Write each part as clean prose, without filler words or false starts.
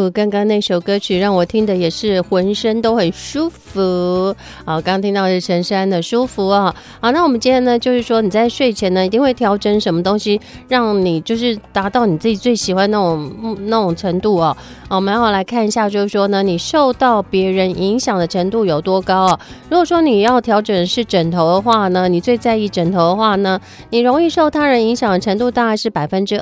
刚刚那首歌曲让我听的也是浑身都很舒服。好，刚刚听到的是陈珊的舒服啊。好，那我们今天呢，就是说你在睡前呢，一定会调整什么东西，让你就是达到你自己最喜欢那种程度哦。好，我们要来看一下，就是说呢，你受到别人影响的程度有多高哦。如果说你要调整的是枕头的话呢，你最在意枕头的话呢，你容易受他人影响的程度大概是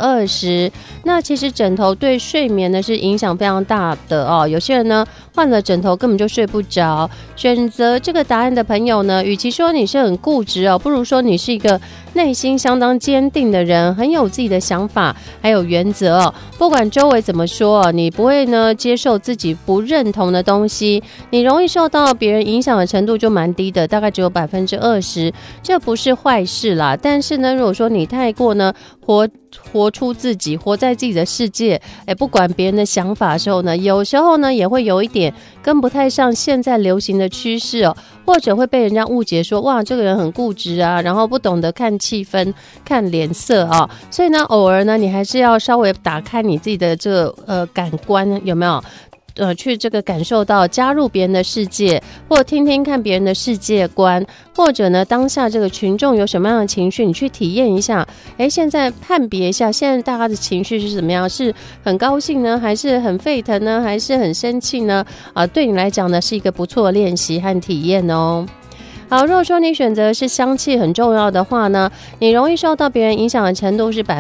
20%。那其实枕头对睡眠呢是影响非常大的哦。有些人呢换了枕头根本就睡不着。选择这个答案的朋友呢，与其说你是很固执哦，不如说你是一个内心相当坚定的人，很有自己的想法，还有原则哦。不管周围怎么说，你不会呢接受自己不认同的东西，你容易受到别人影响的程度就蛮低的，大概只有20%，这不是坏事啦。但是呢，如果说你太过呢活出自己，活在自己的世界，不管别人的想法的时候呢，有时候呢也会有一点跟不太上现在流行的趋势哦，或者会被人家误解说哇这个人很固执啊，然后不懂得看气氛、看脸色啊，所以呢偶尔呢你还是要稍微打开你自己的这个感官，有没有？去这个感受到加入别人的世界，或听听看别人的世界观，或者呢当下这个群众有什么样的情绪，你去体验一下。现在判别一下，现在大家的情绪是怎么样？是很高兴呢，还是很沸腾呢，还是很生气呢？对你来讲呢是一个不错的练习和体验哦。好，如果说你选择是香气很重要的话呢，你容易受到别人影响的程度是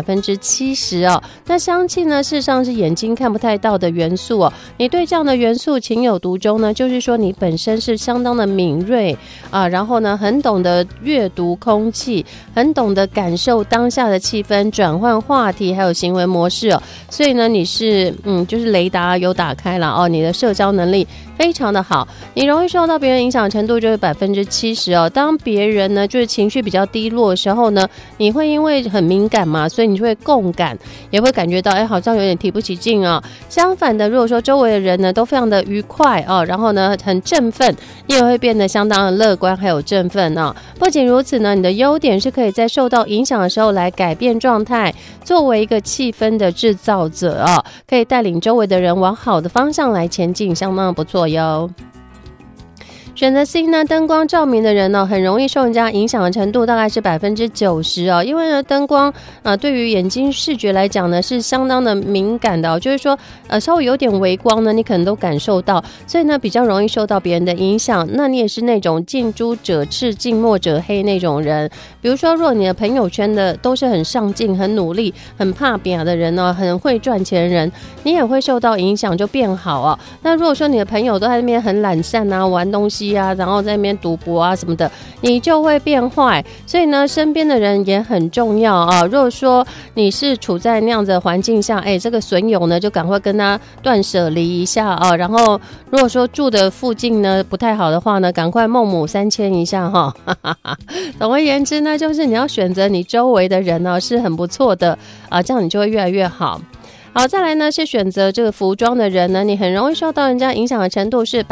70%哦。那香气呢，事实上是眼睛看不太到的元素哦。你对这样的元素情有独钟呢，就是说你本身是相当的敏锐啊，然后呢，很懂得阅读空气，很懂得感受当下的气氛，转换话题，还有行为模式哦。所以呢，你是就是雷达有打开了哦，你的社交能力非常的好，你容易受到别人影响的程度就是70%哦。当别人呢就是情绪比较低落的时候呢，你会因为很敏感嘛，所以你就会共感，也会感觉到好像有点提不起劲啊。相反的，如果说周围的人呢都非常的愉快哦，然后呢很振奋，你也会变得相当的乐观还有振奋啊。不仅如此呢，你的优点是可以在受到影响的时候来改变状态，作为一个气氛的制造者啊，可以带领周围的人往好的方向来前进，相当的不错哟。选择 C 呢，灯光照明的人呢，很容易受人家影响的程度大概是90%哦。因为呢，灯光对于眼睛视觉来讲呢，是相当的敏感的哦。就是说，稍微有点微光呢，你可能都感受到，所以呢，比较容易受到别人的影响。那你也是那种近朱者赤，近墨者黑那种人。比如说，如果你的朋友圈的都是很上进、很努力、很怕扁的人呢，很会赚钱的人，你也会受到影响，就变好哦。那如果说你的朋友都在那边很懒散啊，玩东西啊，然后在那边赌博啊什么的，你就会变坏。所以呢，身边的人也很重要啊。如果说你是处在那样的环境下，这个损友呢，就赶快跟他断舍离一下啊。然后，如果说住的附近呢不太好的话呢，赶快孟母三迁一下哈。总而言之呢，就是你要选择你周围的人呢，是很不错的啊，这样你就会越来越好。好，再来呢是选择这个服装的人呢，你很容易受到人家影响的程度是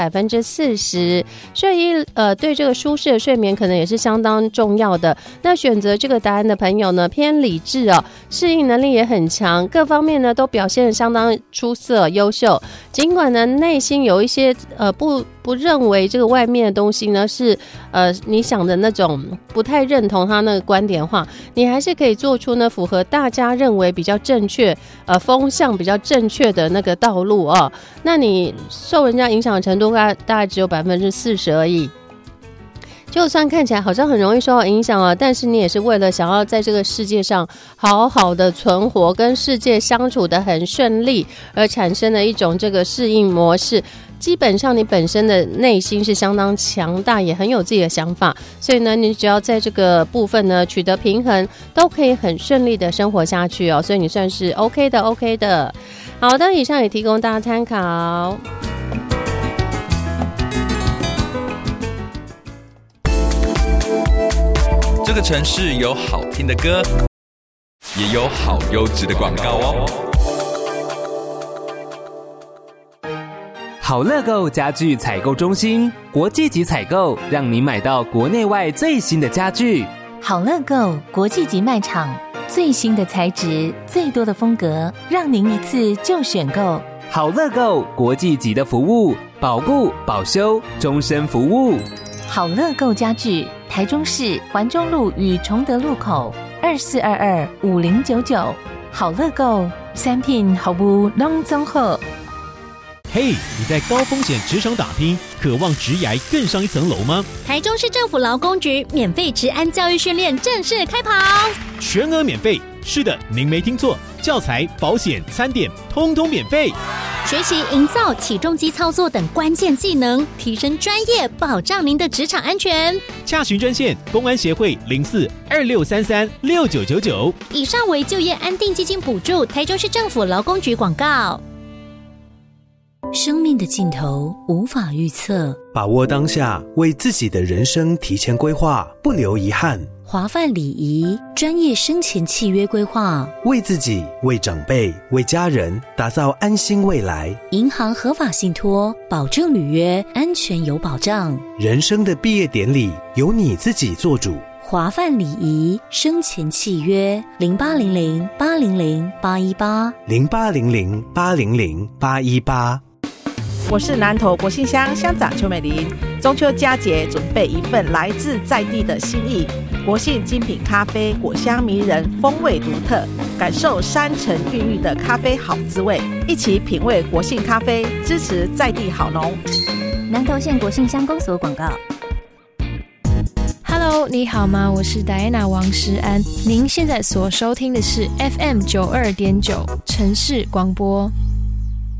40%。睡衣对这个舒适的睡眠可能也是相当重要的。那选择这个答案的朋友呢，偏理智哦，适应能力也很强，各方面呢都表现得相当出色优秀。尽管呢内心有一些不认为这个外面的东西呢是你想的那种不太认同他那个观点的话，你还是可以做出呢符合大家认为比较正确风向比较正确的那个道路哦。那你受人家影响的程度大概只有40%而已。就算看起来好像很容易受到影响啊，但是你也是为了想要在这个世界上好好的存活，跟世界相处得很顺利而产生的一种这个适应模式。基本上你本身的内心是相当强大，也很有自己的想法，所以呢你只要在这个部分呢取得平衡，都可以很顺利的生活下去哦。所以你算是 OK 的。好的，以上也提供大家参考。 这个城市有好听的歌，也有好优质的广告哦。 好乐购家具采购中心，国际级采购，让你买到国内外最新的家具。 好乐购国际级卖场，最新的材质，最多的风格，让您一次就选购。 好乐购国际级的服务，保固、保修、终身服务。 好乐购家具，台中市环中路与崇德路口24225099。好乐购产品服务拢综合。 嘿，你在高风险职场打拼，渴望职涯更上一层楼吗？ 台中市政府劳工局免费职安教育训练正式开跑， 全额免费。是的，您没听错，教材、保险、餐点通通免费。 学习营造起重机操作等关键技能，提升专业，保障您的职场安全。 洽询专线：公安协会0426336999。 以上为就业安定基金补助，台中市政府劳工局广告。 生命的尽头无法预测， 把握当下，为自己的人生提前规划，不留遗憾。 华范礼仪专业生前契约规划， 为自己、为长辈、为家人打造安心未来。 银行合法信托，保证履约，安全有保障。 人生的毕业典礼，由你自己做主。 华范礼仪生前契约 0800800818 我是南投国信乡乡长邱美玲。中秋佳节准备一份来自在地的心意，国信精品咖啡，果香迷人，风味独特，感受山城孕育的咖啡好滋味，一起品味国信咖啡，支持在地好农。 南投县国信乡公所广告。 Hello， 你好吗？我是戴安娜王诗安，您现在所收听的是 FM 92.9城市广播。